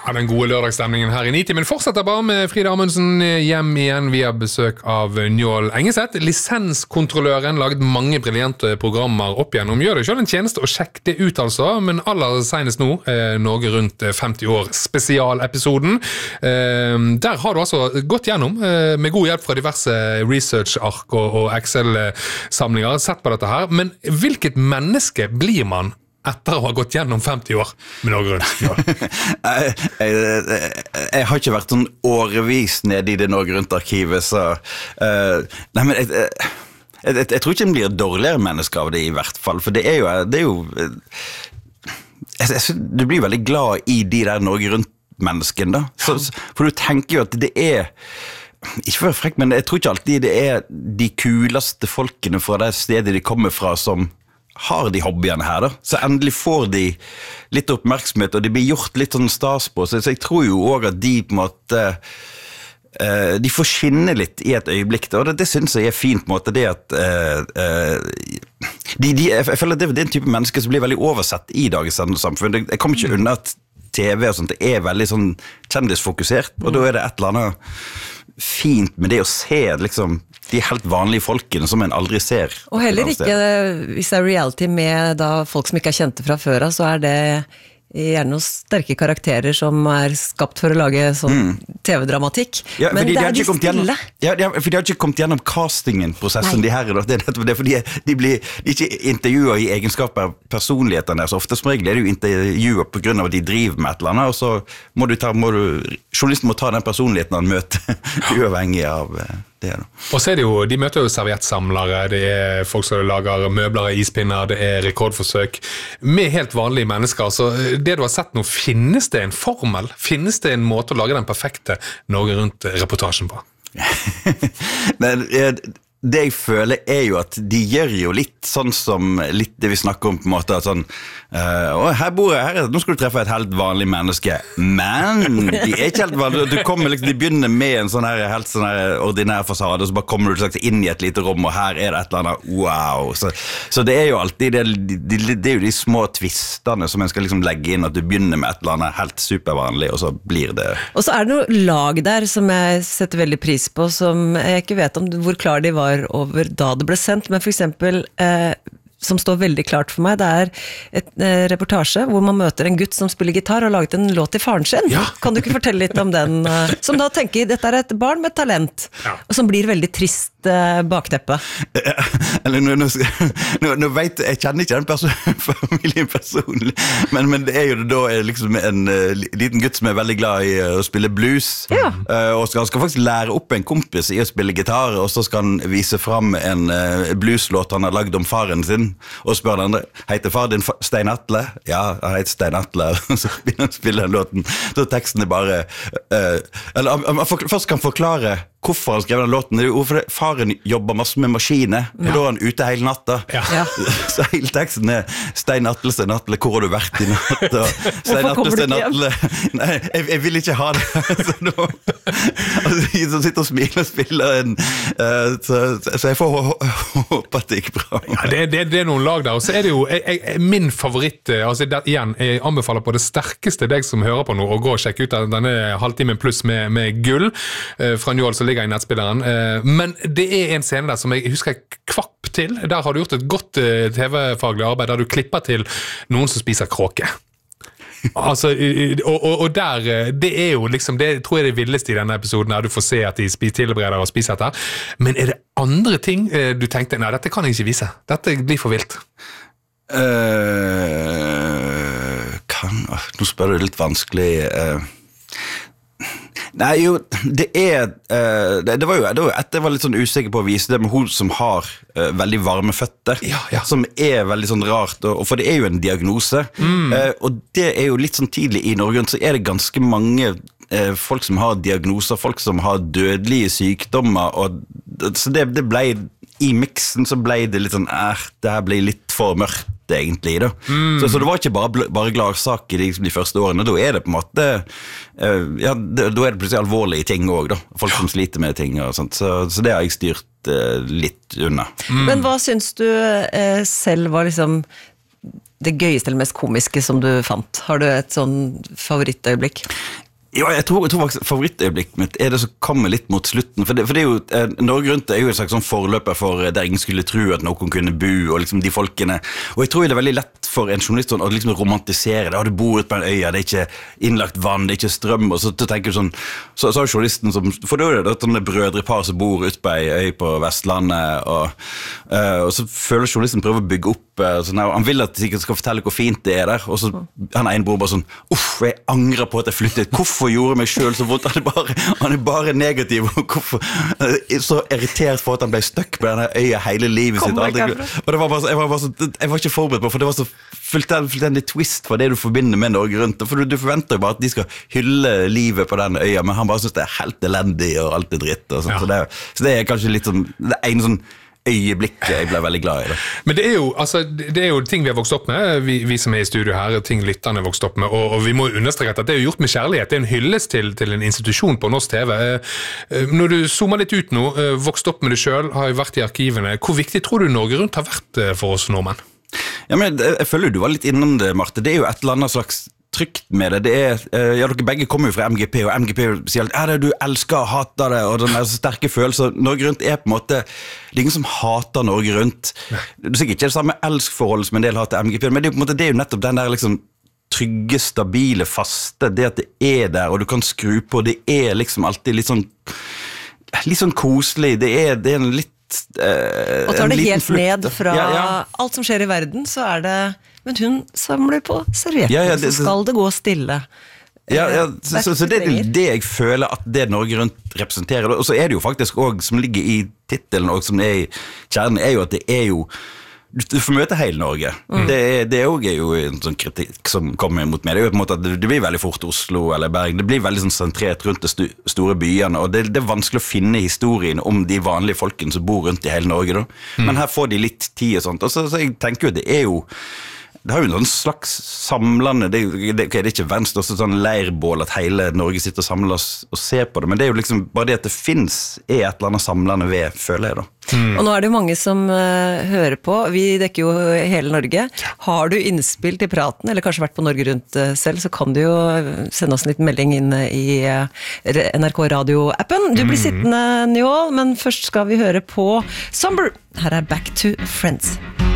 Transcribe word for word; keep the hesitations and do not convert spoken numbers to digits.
Ja, den gode lørdagsstemningen her i Nitimen fortsetter bare med Frida Amundsen hjem igjen via besøk av Njål Engeseth. Lisenskontrolløren laget mange briljante programmer opp igjennom. Gjør det selv en tjeneste å sjekke det ut altså, men aller senest nå, eh, Norge rundt femti år spesialepisoden. Eh, der har du altså gått gjennom, eh, med god hjelp fra diverse research-ark og, og Excel-samlinger, sett på dette her. Men hvilket menneske blir man etter å ha gått gjennom femti år med Norge rundt? Ja. jeg, jeg, jeg, jeg har ikke vært sånn årevis nede i det Norge rundt-arkivet, så uh, nei, men jeg, jeg, jeg, jeg tror ikke en blir dårligere menneske av det i hvert fall, for det er jo, det er jo jeg, jeg, du blir veldig glad i de der Norge rundt-menneskene da, så, for du tenker jo at det er ikke for frekk, men jeg tror ikke alltid det er de kuleste folkene fra det stedet de kommer fra som har de hobbyene her da, så endelig får de litt oppmerksomhet, og de blir gjort litt sånn stas på, så jeg tror jo også at de på en måte, uh, de får skinne litt i et øyeblikk, da, og det, det synes jeg er fint på en måte, det at uh, uh, de, de, jeg føler at det er en type mennesker som blir veldig oversett i dagens samfunn. Jeg kommer ikke unna at T V og sånt, det er veldig sånn kjendisfokusert, og da er det et eller annet fint med det å se liksom de helt vanlige folkene som en aldri ser. Og heller ikke, hvis det er reality med da folk som ikke er kjente fra før, så er det gjerne noen sterke karakterer som er skapt for å lage sånn mm. T V-dramatikk. Ja, men de, det de er de stille. Gjennom, ja, de, for de har ikke kommet gjennom castingen-prosessen, de her. Det er det, fordi de blir de ikke intervjuet i egenskaper av personlighetene, så ofte som regel er det jo intervjuet på grunn av at de driver med et eller annet, og så må du ta, må du, journalisten må ta den personligheten han møter, uavhengig av det. Da. Og så er det jo, de møter jo serviettsamlere, det er folk som lager møbler og ispinner, det er rekordforsøk med helt vanlige mennesker, så det du har sett nå, finnes det en formel? Finnes det en måte å lage den perfekte Norge rundt-reportasjen på? Men det jeg føler er jo at de gjør jo litt sånn som litt det vi snakker om på en måte, at sånn, uh, her bor jeg, her, nå skal du treffe et helt vanlig menneske, men de er ikke helt vanlige, du kommer liksom, de begynner med en sånn her, helt sånn her ordinær fasade, og så bare kommer du slags inn i et lite rom, og her er det et eller annet, wow, så, så det er jo alltid, det, det, det er jo de små twistene som en skal liksom legge inn, at du begynner med et eller annet helt supervanlig, og så blir det. Og så er det noe lag der som jeg setter veldig pris på, som jeg ikke vet om hvor klar de var over da det ble sendt, men for eksempel eh, som står veldig klart for meg, det er et eh, reportasje hvor man møter en gutt som spiller gitar og har laget en låt til faren sin. Ja. Kan du ikke fortelle litt om den? Eh, som da tenker, dette er et barn med talent, ja. Og som blir veldig trist eh, bakteppe. Eller nå, nå, nå, nå vet jeg, jeg kjenner ikke den person, familien personlig, men, men det er jo da er liksom en uh, liten gutt som er veldig glad i uh, å spille blues, ja. uh, og skal, skal faktisk lære opp en kompis i å spille gitar, og så skal han vise frem en uh, blueslåt han har laget om faren sin, og spør den andre, heter far din Stein Atle? Ja, han heter Stein Atle. Så begynner han å spille den låten. Så teksten er bare uh, eller han, han først kan forklare hvorfor han skrev den låten. Det er jo fordi faren jobber masse med maskiner, og ja. Da er han ute hele natta. Ja. Ja. Så hele teksten er Stein Atle, Stein Atle, hvor har du vært i natt? Stein Atle, Stein Atle. Nei, jeg, jeg vil ikke ha det. Så nå så sitter og smiler og spiller en, uh, så, så jeg får håpe at det gikk bra. Ja, det, det, det er noen lag der, og så er det jo jeg, jeg, min favoritt, altså der, igjen, jeg anbefaler på det sterkeste deg som hører på nå, å gå og sjekke ut denne halvtimen pluss med, med gull uh, fra Njål, som ligger i nettspilleren, uh, men det er en scene der som jeg husker jeg kvapp til, der har du gjort et godt uh, T V-faglig arbeid, der du klipper til noen som spiser kråke. Altså, og, og, og der, det er jo liksom, det tror jeg er det villeste i denne episoden, der du får se at de tilbereder og spiser etter, men er det andre ting du tenkte, nei, dette kan jeg ikke vise, dette blir for vilt? Uh, kan, nå spør du litt vanskelig, uh, nei jo, det er, uh, det, det var jo, det var jo et, jeg var litt sånn usikker på å vise det med hun som har uh, veldig varme føtter, ja, ja. Som er veldig sånn rart, og, og for det er jo en diagnose, mm. uh, og det er jo litt sånn tidlig i Norge, så er det ganske mange uh, folk som har diagnoser, folk som har dødelige sykdommer, og så det, det ble, i mixen så ble det litt sånn, eh, det her ble litt for mørkt, egentlig da. Mm. Så, så det var ikke bare, bare gladsak i de, de første årene, da er det på en måte uh, ja, det, da er det plutselig alvorlige ting også da, folk som sliter med ting og sånt, så, så det har jeg styrt uh, litt unna. Mm. Men hva synes du uh, selv var liksom det gøyeste eller mest komiske som du fant? Har du et sånn favorittøyeblikk? Ja, jeg tror, jeg tror faktisk favorittøyeblikk mitt er det som kommer litt mot slutten, for det, for det er jo, eh, Norge Rundt er jo en slags sånn forløper for eh, der ingen skulle tro at noen kunne bo, og liksom de folkene, og jeg tror det er veldig lett for en journalist sånn, å liksom romantisere det, ah, du bor ute på en øya, det er ikke innlagt vann, det er ikke strøm, og så, så tenker du sånn, så, så har journalisten som, for da er det sånne brødrepar som bor ute på en øy på Vestlandet, og, eh, og så føler journalisten prøver å bygge opp, eh, sånn, han vil at de skal fortelle hvor fint det er der, og så han er en bror bare sånn, uff, jeg angrer på at jeg flyttet, hvorfor gjorde meg selv så vondt, han er bare, han er bare negativ, og hvorfor, så irritert for at han ble støkk på denne øya hele livet sitt, og det var bare så, jeg var bare så, jeg var ikke forberedt på, for det var så fullstendig twist for det du forbinder med Norge Rundt, for du, du forventer jo bare at de skal hylle livet på den øya, men han bare synes det er helt elendig og alt er dritt, og sånt, ja. så, det, så det er kanskje litt sånn, det er en sånn øyeblikket jeg ble veldig glad i det. Men det er jo, altså, det er jo ting vi har vokst opp med, vi, vi som er i studio her, ting lytterne har vokst opp med, og, og vi må understreke at det er jo gjort med kjærlighet, det er en hyllest til, til en institusjon på norsk T V. Når du zoomer litt ut nå, vokst opp med det selv, har jo vært i arkivene, hvor viktig tror du Norge Rundt har vært for oss nordmenn? Ja, men jeg, jeg føler du var litt innom det, Marte. Det er jo et eller annet slags trygt med det. Det er, ja, dere begge kommer jo fra M G P, og M G P sier at du elsker og hater det, og den er så sterke følelser. Norge Rundt er på en måte, det er ingen som hater Norge Rundt. Det er sikkert ikke det samme elskforhold som en del har til M G P, men det er, på en måte, det er jo nettopp den der liksom trygge, stabile, faste, det at det er der, og du kan skru på, det er liksom alltid litt sånn, litt sånn koselig, det er, det er en litt Uh, og tar det helt flukt ned fra ja, ja. alt som skjer i verden, så er det, men hun samler på servietter, ja, ja, det, så skal det gå stille. Ja, ja, så, så, så det er det jeg føler at det Norge Rundt representerer, og så er det jo faktisk også, som ligger i titelen, og som er i kjernen, er jo at det er jo, du får møte hele Norge. Mm. Det, det er jo en sånn kritikk som kommer mot meg. Det er jo på en måte at det blir veldig fort Oslo eller Bergen. Det blir veldig sånn sentrert rundt de store byene, og det, det er vanskelig å finne historien om de vanlige folkene som bor rundt i hele Norge. Da. Mm. Men her får de litt tid og sånt. Og så, så jeg tenker jo, det er jo det har jo en slags samlende, det, det, det er ikke venstre, også sånn leirbål at hele Norge sitter og samler og ser på det, men det er jo liksom bare det at det finnes er et eller annet samlende ved, føler jeg da. Mm. Og nå er det jo mange som uh, hører på, vi dekker jo hele Norge. Har du innspill til praten, eller kanskje vært på Norge Rundt uh, selv, så kan du jo sende oss en liten melding inn i uh, N R K Radio-appen. Du blir mm. sittende, Njål, men først skal vi høre på Somber. Her er Back to Friends.